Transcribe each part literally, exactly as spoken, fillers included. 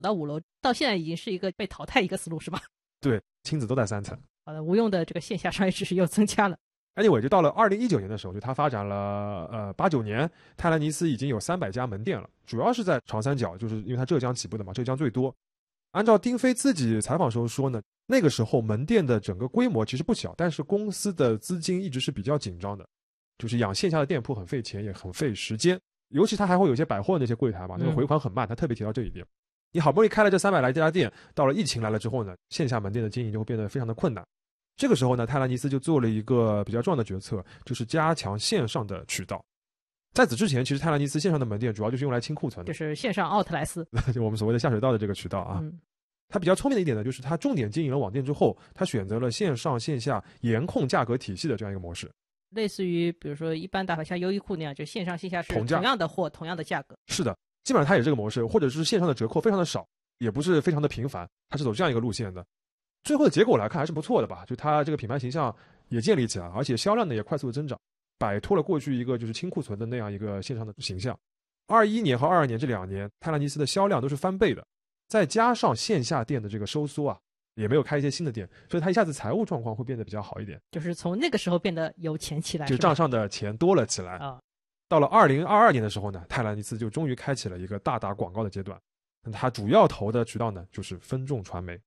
到五楼，到现在已经是一个被淘汰一个思路是吧？ 对，亲子都在三层。 好的，无用的这个线下商业知识又增加了。 anyway， 就到了二零一九年的时候，就它发展了呃八九年，泰兰尼斯已经有三百家门店了，主要是在长三角，就是因为它浙江起步的嘛，浙江最多。按照丁飞自己采访时候说呢，那个时候门店的整个规模其实不小，但是公司的资金一直是比较紧张的，就是养线下的店铺很费钱也很费时间，尤其他还会有一些百货的那些柜台嘛，那个回款很慢，他特别提到这一点。你好不容易开了这三百来家店，到了疫情来了之后呢，线下门店的经营就会变得非常的困难。这个时候呢，泰兰尼斯就做了一个比较重要的决策，就是加强线上的渠道。在此之前，其实泰兰尼斯线上的门店主要就是用来清库存的， 就是线上奥特莱斯， 就我们所谓的下水道的这个渠道啊。 嗯， 他比较聪明的一点呢，就是他重点经营了网店之后，他选择了线上线下严控价格体系的这样一个模式。 类似于比如说一般打法像优衣库那样，就线上线下是同价同样的货同样的价格。 是的，基本上他也是这个模式，或者是线上的折扣非常的少，也不是非常的频繁，他是走这样一个路线的。最后的结果来看还是不错的吧，就他这个品牌形象也建立起来，而且销量呢也快速的增长，摆脱了过去一个就是清库存的那样一个线上的形象。二一年和二二年这两年，泰兰尼斯的销量都是翻倍的，再加上线下店的这个收缩啊，也没有开一些新的店，所以他一下子财务状况会变得比较好一点， 就是从那个时候变得有钱起来， 就账上的钱多了起来啊。 到了二零二二年的时候呢，泰兰尼斯就终于开启了一个大打广告的阶段，他主要投的渠道呢就是分众传媒。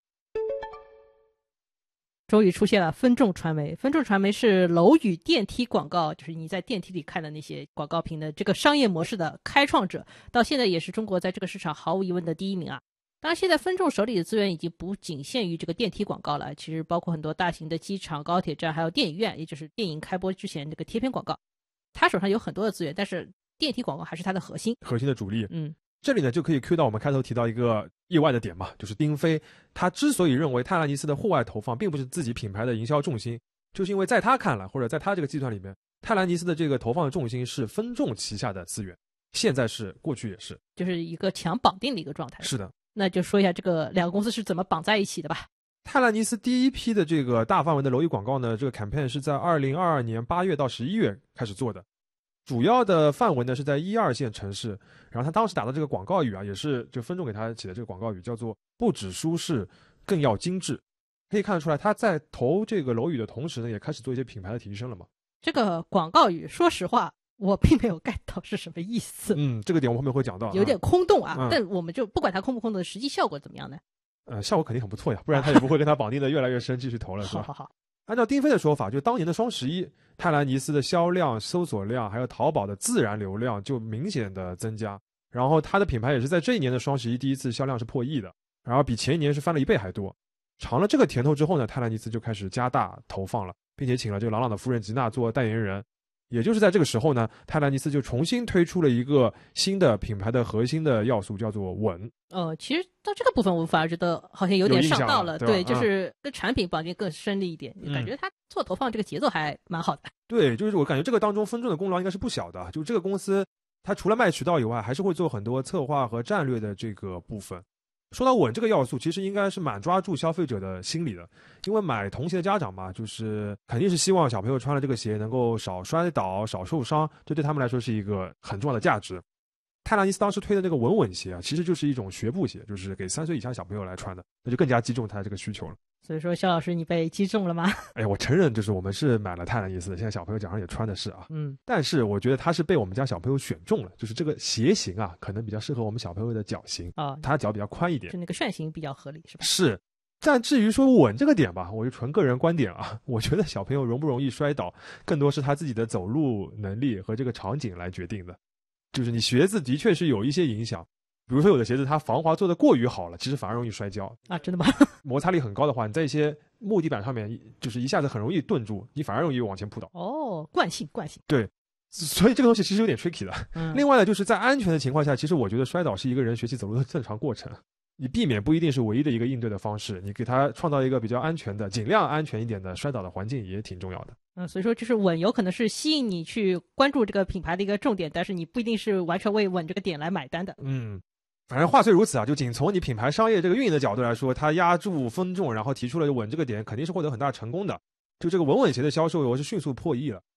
终于出现了分众传媒。分众传媒是楼宇电梯广告，就是你在电梯里看的那些广告屏的这个商业模式的开创者，到现在也是中国在这个市场毫无疑问的第一名啊。当然现在分众手里的资源已经不仅限于这个电梯广告了，其实包括很多大型的机场、高铁站还有电影院，也就是电影开播之前这个贴片广告。他手上有很多的资源，但是电梯广告还是他的核心核心的主力。 嗯， 这里呢就可以 Q 到我们开头提到一个意外的点嘛，就是丁飞他之所以认为泰兰尼斯的户外投放并不是自己品牌的营销重心，就是因为在他看来，或者在他这个集团里面，泰兰尼斯的这个投放的重心是分众旗下的资源，现在是，过去也是， 就是一个强绑定的一个状态。 是的， 那就说一下这个两个公司是怎么绑在一起的吧。 泰兰尼斯第一批的这个大范围的楼宇广告呢，这个 campaign 是在二零二二年八月到十一月开始做的，主要的范围呢是在一二线城市，然后他当时打的这个广告语啊，也是就分众给他起的这个广告语，叫做不只舒适更要精致。可以看得出来他在投这个楼宇的同时呢，也开始做一些品牌的提升了嘛。 这个广告语说实话我并没有 get 到是什么意思。 嗯，这个点我后面会讲到， 有点空洞啊、 嗯、 但我们就不管它空不空洞，实际效果怎么样呢？ 呃，效果肯定很不错呀，不然他也不会跟他绑定的越来越深继续投了，是吧？ 好好好。 按照丁飞的说法，就当年的双十一，泰兰尼斯的销量、搜索量还有淘宝的自然流量就明显的增加，然后它的品牌也是在这一年的双十一第一次销量是破亿的，然后比前一年是翻了一倍还多。尝了这个甜头之后呢，泰兰尼斯就开始加大投放了，并且请了这个朗朗的夫人吉娜做代言人。也就是在这个时候呢，泰兰尼斯就重新推出了一个新的品牌的核心的要素，叫做稳。 呃，其实到这个部分我反而觉得好像有点上道了， 了 对, 对，就是跟产品绑定更深了一点、嗯、感觉他做投放这个节奏还蛮好的。 对，就是我感觉这个当中分众的功劳应该是不小的，就这个公司它除了卖渠道以外，还是会做很多策划和战略的这个部分。说到稳这个要素，其实应该是蛮抓住消费者的心理的，因为买童鞋的家长嘛，就是肯定是希望小朋友穿了这个鞋能够少摔倒、少受伤，这对他们来说是一个很重要的价值。泰兰尼斯当时推的这个稳稳鞋啊，其实就是一种学步鞋，就是给三岁以下小朋友来穿的，那就更加击中他这个需求了。 所以说肖老师你被击中了吗？ 哎，我承认就是我们是买了泰兰尼斯的，现在小朋友脚上也穿的是啊， 嗯， 但是我觉得他是被我们家小朋友选中了，就是这个鞋型啊，可能比较适合我们小朋友的脚型啊， 他脚比较宽一点， 就那个楦型比较合理是吧？ 是。但至于说稳这个点吧，我就纯个人观点啊，我觉得小朋友容不容易摔倒，更多是他自己的走路能力和这个场景来决定的。就是你鞋子的确是有一些影响。比如说有的鞋子它防滑做得过于好了，其实反而容易摔跤啊，真的吗？ 摩擦力很高的话，你在一些木地板上面就是一下子很容易顿住，你反而容易往前扑倒。 哦，惯性惯性。 对，所以这个东西其实有点 tricky 的、嗯、另外呢，就是在安全的情况下，其实我觉得摔倒是一个人学习走路的正常过程，你避免不一定是唯一的一个应对的方式，你给他创造一个比较安全的尽量安全一点的摔倒的环境也挺重要的。 嗯，所以说就是稳有可能是吸引你去关注这个品牌的一个重点，但是你不一定是完全为稳这个点来买单的。 嗯，反正话虽如此啊，就仅从你品牌商业这个运营的角度来说，它压住分众，然后提出了稳这个点，肯定是获得很大成功的。就这个稳稳鞋的销售额是迅速破亿了。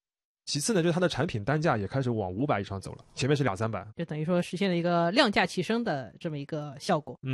其次呢，就是它的产品单价也开始往五百以上走了，前面是两三百， 就等于说实现了一个量价齐升的这么一个效果。